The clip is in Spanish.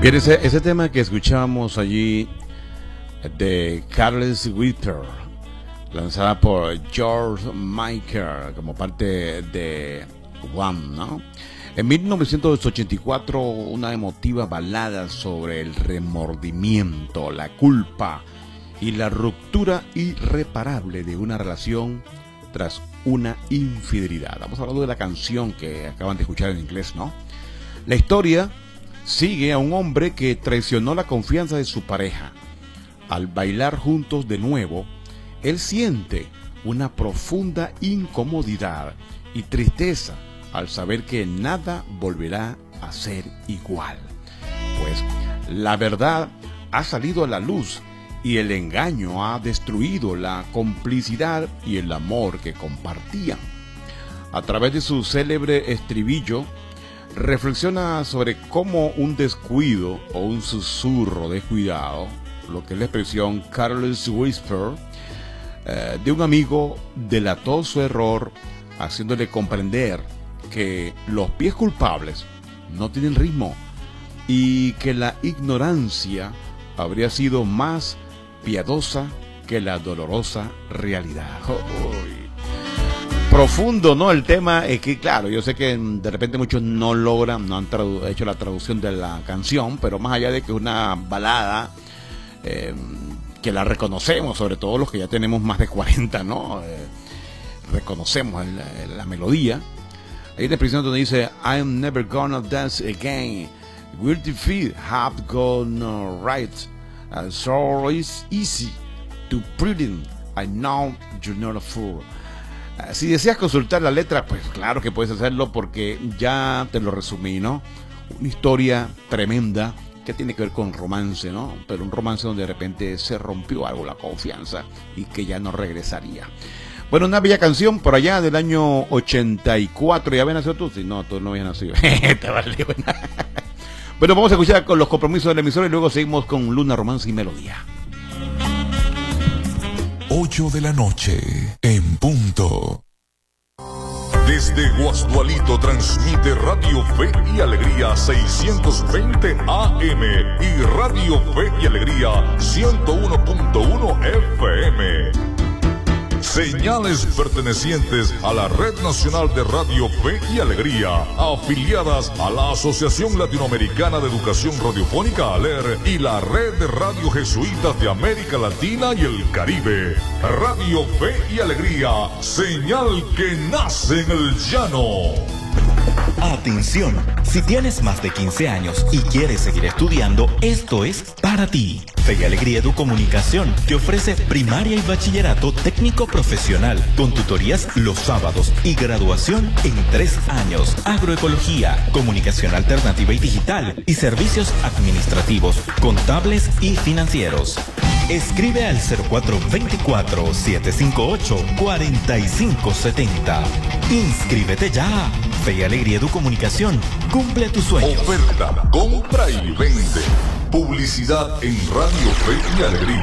Bien, ese tema que escuchamos allí de Carlos Whisper, lanzada por George Michael como parte de One, ¿no? En 1984, una emotiva balada sobre el remordimiento, la culpa y la ruptura irreparable de una relación tras una infidelidad. Estamos hablando de la canción que acaban de escuchar en inglés, ¿no? La historia sigue a un hombre que traicionó la confianza de su pareja. Al bailar juntos de nuevo, él siente una profunda incomodidad y tristeza al saber que nada volverá a ser igual. Pues la verdad ha salido a la luz y el engaño ha destruido la complicidad y el amor que compartían. A través de su célebre estribillo, reflexiona sobre cómo un descuido o un susurro descuidado, lo que es la expresión Careless Whisper, de un amigo delató su error, haciéndole comprender que los pies culpables no tienen ritmo y que la ignorancia habría sido más piadosa que la dolorosa realidad. Profundo, ¿no? El tema es que, claro, yo sé que de repente muchos no han hecho la traducción de la canción, pero más allá de que es una balada que la reconocemos, sobre todo los que ya tenemos más de 40, ¿no? Reconocemos la melodía. Hay una expresión donde dice I'm never gonna dance again, will the feet have gone right, so it's easy to pretend I know you're not a fool. Si deseas consultar la letra, pues claro que puedes hacerlo porque ya te lo resumí, ¿no? Una historia tremenda que tiene que ver con romance, ¿no? Pero un romance donde de repente se rompió algo, la confianza, y que ya no regresaría. Bueno, una bella canción por allá del año 84. ¿Ya habías nacido tú? Sí, no, tú no habías nacido. Bueno, vamos a escuchar con los compromisos del emisor y luego seguimos con Luna, Romance y Melodía. 8 de la noche, en punto. Desde Guasdualito transmite Radio Fe y Alegría 620 AM y Radio Fe y Alegría 101.1 FM. Señales pertenecientes a la Red Nacional de Radio Fe y Alegría, afiliadas a la Asociación Latinoamericana de Educación Radiofónica ALER y la Red de Radio Jesuitas de América Latina y el Caribe. Radio Fe y Alegría, señal que nace en el llano. Atención, si tienes más de 15 años y quieres seguir estudiando, esto es para ti. Fe y Alegría Educomunicación te ofrece primaria y bachillerato técnico profesional con tutorías los sábados y graduación en 3 años. Agroecología, comunicación alternativa y digital y servicios administrativos, contables y financieros. Escribe al 0424-758-4570. Inscríbete ya. Fe y Alegría Educomunicación. Cumple tu sueño. Oferta, compra y vende. Publicidad en Radio Fe y Alegría.